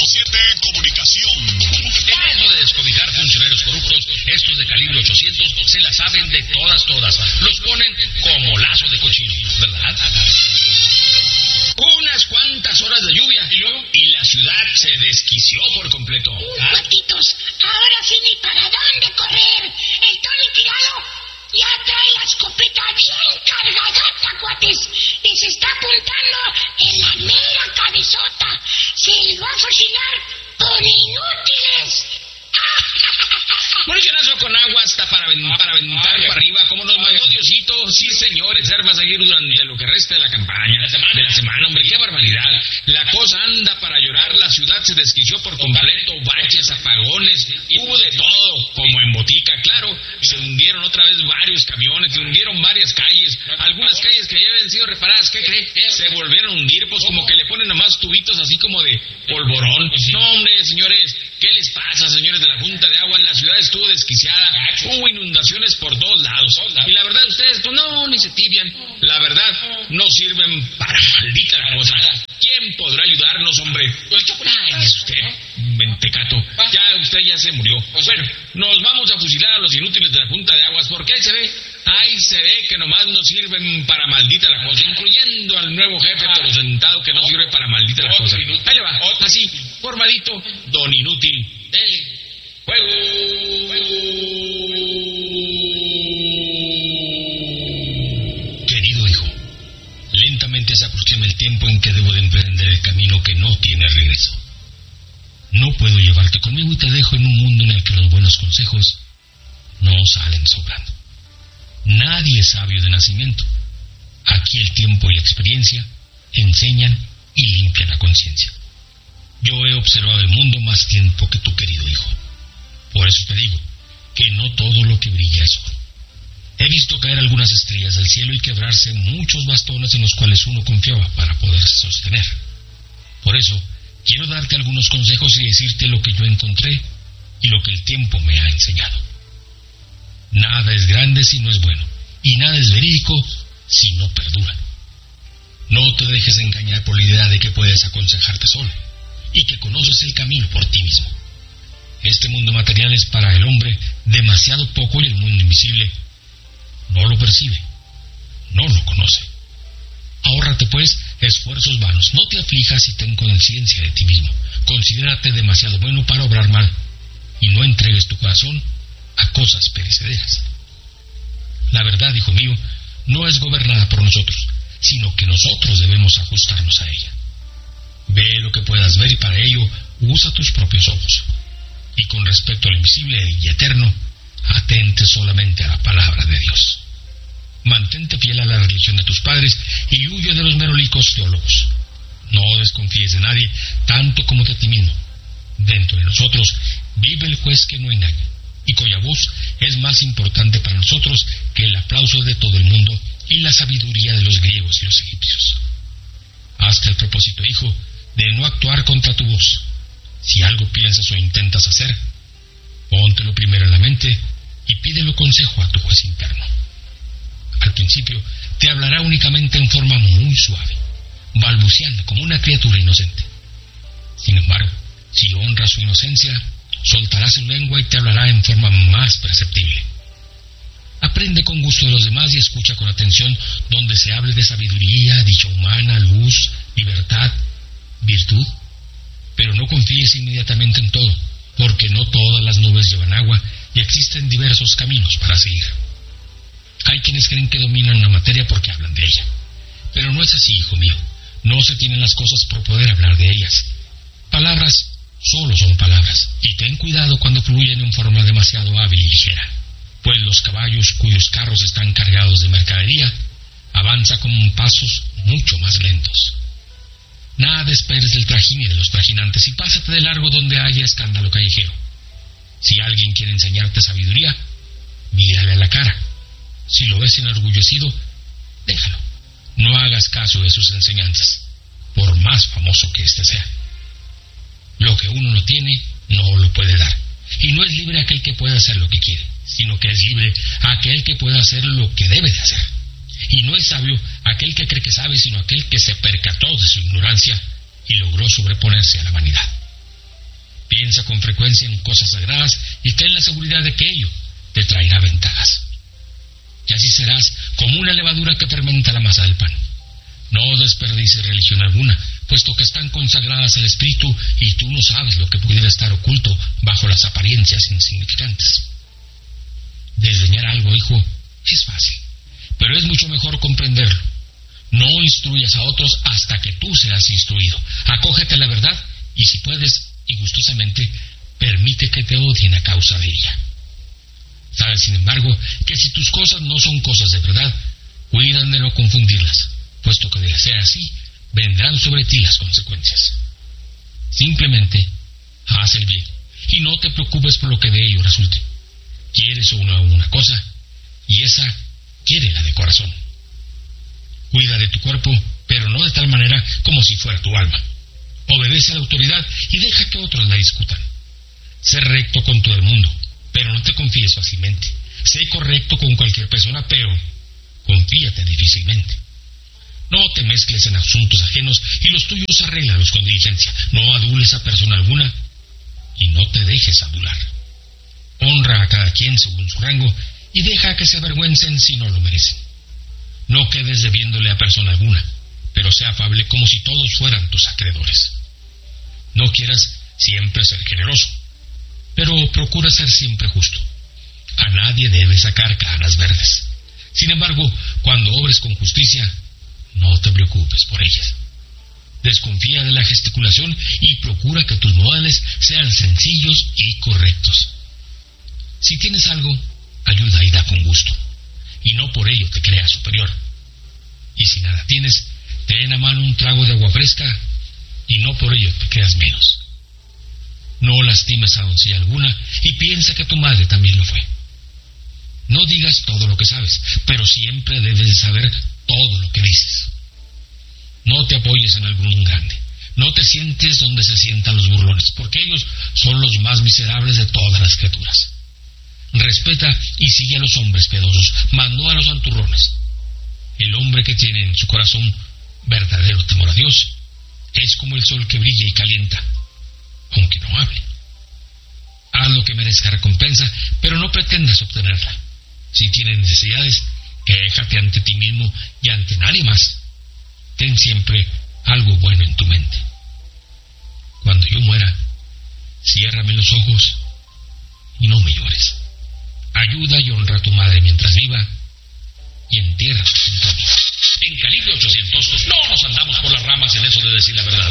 Comunicación. En eso de descobijar funcionarios corruptos, estos de calibre 800 se la saben de todas. Los ponen como lazo de cochino, ¿verdad? Unas cuantas horas de lluvia y la ciudad se desquició por completo. Cuatitos, ahora sí ni para dónde correr. El Tony Tirado ya trae la escopeta bien cargadota, cuates, y se está apuntando en la mera cabezota. Se les va a fusilar con inútiles. Municionazo con agua hasta para aventar para arriba, como nos mandó Diosito. Sí, señor, reserva a seguir durante lo que resta de la campaña, de la semana, hombre, qué barbaridad. La cosa anda para llorar, la ciudad se desquició por completo, baches, apagones, hubo de todo, como en Botica, claro. Se hundieron otra vez varios camiones, se hundieron varias calles, algunas calles que ya habían sido reparadas, ¿qué cree? Se volvieron a hundir, pues como que le ponen nomás tubitos así como de polvorón. No, hombre, señores, ¿qué les pasa, señores de la Junta de Agua? La ciudad estuvo desquiciada, hubo inundaciones por todos lados. Y la verdad, ustedes, pues no, ni se tibian. La verdad, no sirven para maldita la cosa. ¿Quién podrá ayudarnos, hombre? Ay, es usted, mentecato. Ya usted ya se murió. Bueno, nos vamos a fusilar a los inútiles de la Junta de Aguas, porque ahí se ve que nomás no sirven para maldita la cosa, incluyendo al nuevo jefe torosentado que no sirve para maldita la cosa. Ahí le va, así, formadito, don inútil. Dele. ¡Fuego! Querido hijo, lentamente se aproxima el tiempo en que debo de emprender el camino que no tiene regreso. No puedo llevarte conmigo y te dejo en un mundo en el que los buenos consejos no salen sobrando. Nadie es sabio de nacimiento. Aquí el tiempo y la experiencia enseñan y limpian la conciencia. Yo he observado el mundo más tiempo que tu querido hijo. Por eso te digo que no todo lo que brilla es oro. He visto caer algunas estrellas del cielo y quebrarse muchos bastones en los cuales uno confiaba para poderse sostener. Por eso, quiero darte algunos consejos y decirte lo que yo encontré y lo que el tiempo me ha enseñado. Nada es grande si no es bueno, y nada es verídico si no perdura. No te dejes engañar por la idea de que puedes aconsejarte solo, y que conoces el camino por ti mismo. Este mundo material es para el hombre demasiado poco y el mundo invisible no lo percibe, no lo conoce. Ahórrate, pues, esfuerzos vanos. No te aflijas y ten conciencia de ti mismo. Considérate demasiado bueno para obrar mal, y no entregues tu corazón a cosas perecederas. La verdad, hijo mío, no es gobernada por nosotros, sino que nosotros debemos ajustarnos a ella. Ve lo que puedas ver y para ello usa tus propios ojos. Y con respecto al invisible y eterno, atente solamente a la palabra de Dios. Mantente fiel a la religión de tus padres y huye de los merolicos teólogos. No desconfíes de nadie, tanto como de ti mismo. Dentro de nosotros vive el juez que no engaña, y cuya voz es más importante para nosotros que el aplauso de todo el mundo y la sabiduría de los griegos y los egipcios. Hazte el propósito, hijo, de no actuar contra tu voz. Si algo piensas o intentas hacer, póntelo primero en la mente y pídelo consejo a tu juez interno. Al principio te hablará únicamente en forma muy suave, balbuceando como una criatura inocente. Sin embargo, si honras su inocencia, soltará su lengua y te hablará en forma más perceptible. Aprende con gusto de los demás y escucha con atención donde se hable de sabiduría, dicha humana, luz, libertad, virtud. Pero no confíes inmediatamente en todo, porque no todas las nubes llevan agua y existen diversos caminos para seguir. Hay quienes creen que dominan la materia porque hablan de ella. Pero no es así, hijo mío. No se tienen las cosas por poder hablar de ellas. Palabras solo son palabras, y ten cuidado cuando fluyen en forma demasiado hábil y ligera, pues los caballos cuyos carros están cargados de mercadería avanzan con pasos mucho más lentos. Nada esperes del trajín y de los trajinantes y pásate de largo donde haya escándalo callejero. Si alguien quiere enseñarte sabiduría, mírale a la cara. Si lo ves enorgullecido, déjalo. No hagas caso de sus enseñanzas, por más famoso que éste sea. Lo que uno no tiene, no lo puede dar. Y no es libre aquel que puede hacer lo que quiere, sino que es libre aquel que puede hacer lo que debe de hacer. Y no es sabio aquel que cree que sabe, sino aquel que se percató de su ignorancia y logró sobreponerse a la vanidad. Piensa con frecuencia en cosas sagradas y ten la seguridad de que ello te traerá ventajas. Y así serás como una levadura que fermenta la masa del pan. No desperdicies religión alguna, puesto que están consagradas al espíritu y tú no sabes lo que pudiera estar oculto bajo las apariencias insignificantes. Desdeñar algo, hijo, es fácil, pero es mucho mejor comprenderlo. No instruyas a otros hasta que tú seas instruido. Acógete a la verdad y, si puedes, y gustosamente, permite que te odien a causa de ella. Sabes, sin embargo, que si tus cosas no son cosas de verdad, cuidan de no confundirlas, puesto que de ser así, vendrán sobre ti las consecuencias. Simplemente, haz el bien, y no te preocupes por lo que de ello resulte. Quieres una cosa, y esa quiere la de corazón. Cuida de tu cuerpo, pero no de tal manera como si fuera tu alma. Obedece a la autoridad y deja que otros la discutan. Sé recto con todo el mundo, pero no te confíes fácilmente. Sé correcto con cualquier persona, pero confíate difícilmente. No te mezcles en asuntos ajenos y los tuyos arréglalos con diligencia. No adules a persona alguna y no te dejes adular. Honra a cada quien según su rango y deja que se avergüencen si no lo merecen. No quedes debiéndole a persona alguna, pero sé afable como si todos fueran tus acreedores. No quieras siempre ser generoso, pero procura ser siempre justo. A nadie debes sacar canas verdes. Sin embargo, cuando obres con justicia, no te preocupes por ellas. Desconfía de la gesticulación y procura que tus modales sean sencillos y correctos. Si tienes algo, ayuda y da con gusto, y no por ello te creas superior. Y si nada tienes, ten a mano un trago de agua fresca, y no por ello te creas menos. No lastimes a doncella alguna y piensa que tu madre también lo fue. No digas todo lo que sabes, pero siempre debes de saber todo lo que dices. No te apoyes en algún grande. No te sientes donde se sientan los burlones, porque ellos son los más miserables de todas las criaturas. Respeta y sigue a los hombres piadosos, mas no a los santurrones. El hombre que tiene en su corazón verdadero temor a Dios es como el sol que brilla y calienta, aunque no hable. Haz lo que merezca recompensa, pero no pretendas obtenerla. Si tienes necesidades, quéjate ante ti mismo y ante nadie más. Ten siempre algo bueno en tu mente. Cuando yo muera, ciérrame los ojos y no me llores. Ayuda y honra a tu madre mientras viva y entierra junto a mí. En Calibre 800 no nos andamos por las ramas en eso de decir la verdad.